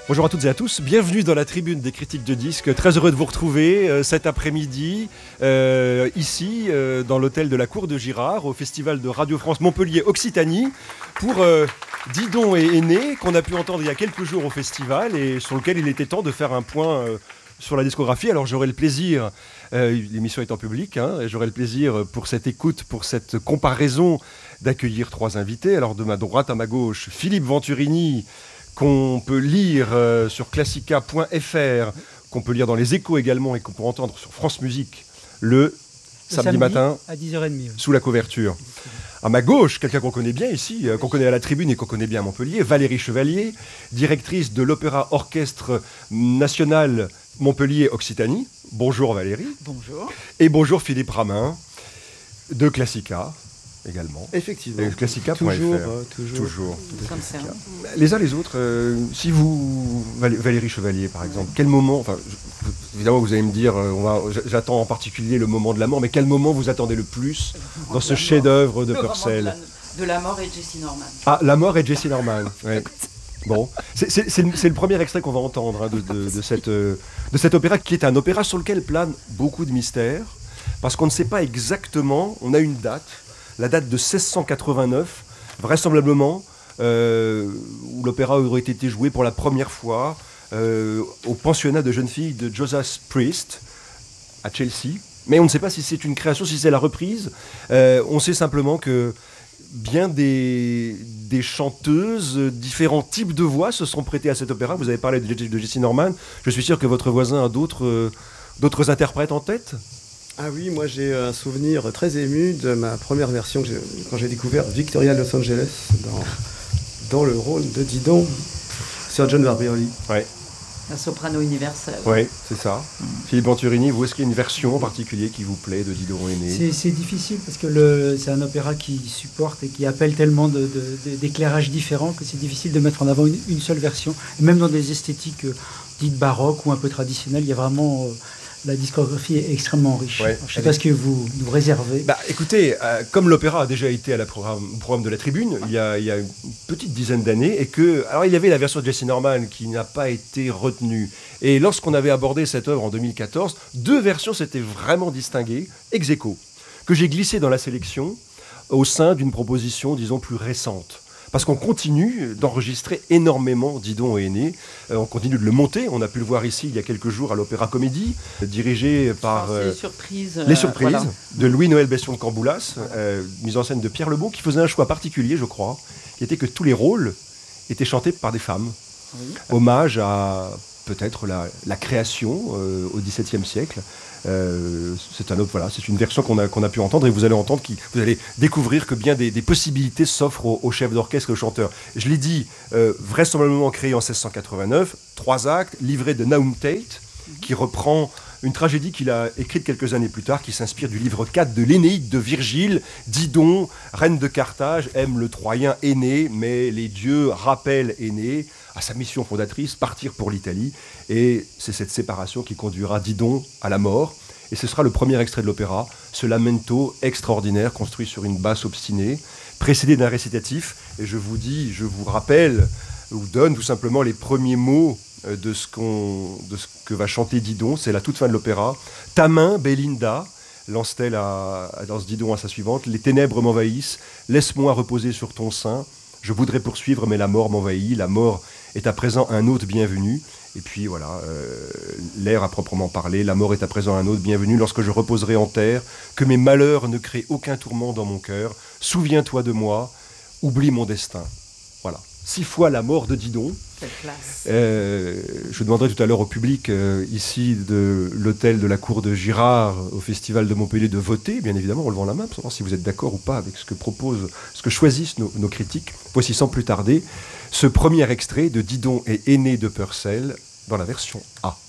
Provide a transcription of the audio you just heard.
Bonjour à toutes et à tous, bienvenue dans la tribune des critiques de disques. Très heureux de vous retrouver cet après-midi, ici, dans l'hôtel de la Cour de Girard, au Festival de Radio France Montpellier Occitanie, pour Didon et Aîné, qu'on a pu entendre il y a quelques jours au festival et sur lequel il était temps de faire un point sur la discographie. Alors j'aurai le plaisir, l'émission est en public, et j'aurai le plaisir pour cette écoute, pour cette comparaison, d'accueillir trois invités. Alors de ma droite à ma gauche, Philippe Venturini, qu'on peut lire sur classica.fr, qu'on peut lire dans les Échos également et qu'on peut entendre sur France Musique le samedi matin à 10h30. Sous la couverture. À ma gauche, quelqu'un qu'on connaît bien ici, qu'on connaît à la tribune et qu'on connaît bien à Montpellier, Valérie Chevalier, directrice de l'Opéra Orchestre National Montpellier Occitanie. Bonjour Valérie. Bonjour. Et bonjour Philippe Ramin de Classica. Également. Effectivement. Classica.fr. Toujours. Les uns les autres, si vous, Valérie Chevalier par exemple, quel moment, évidemment vous allez me dire, j'attends en particulier le moment de la mort, mais quel moment vous attendez le plus dans ce chef-d'œuvre de Purcell? De la mort et Jessye Norman. Ah, la mort et Jessye Norman, ouais. Bon, c'est le premier extrait qu'on va entendre de cet opéra, qui est un opéra sur lequel plane beaucoup de mystères, parce qu'on ne sait pas exactement, on a une date, la date de 1689, vraisemblablement, où l'opéra aurait été joué pour la première fois au pensionnat de jeunes filles de Joseph Priest à Chelsea. Mais on ne sait pas si c'est une création, si c'est la reprise. On sait simplement que bien des chanteuses, différents types de voix se sont prêtés à cet opéra. Vous avez parlé de Jessye Norman. Je suis sûr que votre voisin a d'autres interprètes en tête. Ah oui, moi j'ai un souvenir très ému de ma première version quand j'ai découvert Victoria Los Angeles dans le rôle de Didon, Sir John Barbieri. Ouais. La soprano universelle. Oui, c'est ça. Philippe Venturini, vous, est-ce qu'il y a une version en particulier qui vous plaît de Didon Aîné? C'est difficile parce que c'est un opéra qui supporte et qui appelle tellement d'éclairages différents que c'est difficile de mettre en avant une seule version. Et même dans des esthétiques dites baroques ou un peu traditionnelles, il y a vraiment... La discographie est extrêmement riche. Ouais, je ne sais pas ce que vous nous réservez. Écoutez, comme l'opéra a déjà été au programme de la Tribune il y a une petite dizaine d'années, alors il y avait la version de Jessye Norman qui n'a pas été retenue. Et lorsqu'on avait abordé cette œuvre en 2014, deux versions s'étaient vraiment distinguées, ex aequo, que j'ai glissé dans la sélection au sein d'une proposition, disons, plus récente. Parce qu'on continue d'enregistrer énormément Didon et Aîné. On continue de le monter. On a pu le voir ici il y a quelques jours à l'Opéra Comédie, dirigé par Les surprises voilà. De Louis-Noël Bestion de Camboulas, mise en scène de Pierre Lebon, qui faisait un choix particulier, je crois, qui était que tous les rôles étaient chantés par des femmes. Oui. Hommage à peut-être la création au XVIIe siècle. C'est une version qu'on a pu entendre et vous allez découvrir que bien des possibilités s'offrent aux chefs d'orchestre et aux chanteurs. Je l'ai dit, vraisemblablement créé en 1689, 3 actes, livré de Nahum Tate, qui reprend une tragédie qu'il a écrite quelques années plus tard, qui s'inspire du livre 4 de l'Énéide de Virgile. Didon, reine de Carthage, aime le Troyen Aîné, mais les dieux rappellent Aîné à sa mission fondatrice, partir pour l'Italie. Et c'est cette séparation qui conduira Didon à la mort. Et ce sera le premier extrait de l'opéra, ce lamento extraordinaire construit sur une basse obstinée, précédé d'un récitatif. Et je vous rappelle, ou donne tout simplement les premiers mots de ce que va chanter Didon. C'est la toute fin de l'opéra. « Ta main, Belinda », lance-t-elle dans ce Didon à sa suivante. « Les ténèbres m'envahissent, laisse-moi reposer sur ton sein. Je voudrais poursuivre, mais la mort m'envahit. La mort est à présent un hôte bienvenu. » Et puis voilà, l'air à proprement parler. La mort est à présent un hôte bienvenu. Lorsque je reposerai en terre, que mes malheurs ne créent aucun tourment dans mon cœur. Souviens-toi de moi, oublie mon destin. Voilà. 6 fois la mort de Didon. Quelle classe. Je demanderai tout à l'heure au public ici de l'hôtel de la Cour de Girard au Festival de Montpellier de voter, bien évidemment en levant la main pour savoir si vous êtes d'accord ou pas avec ce que choisissent nos critiques. Voici sans plus tarder ce premier extrait de Didon et Aîné de Purcell dans la version A.